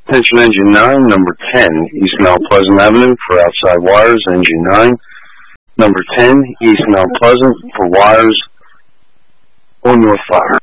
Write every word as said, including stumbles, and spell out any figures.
Attention engine nine, number ten, East Mount Pleasant Avenue for outside wires, engine nine. Number ten, East Mount Pleasant for wires or North Fire.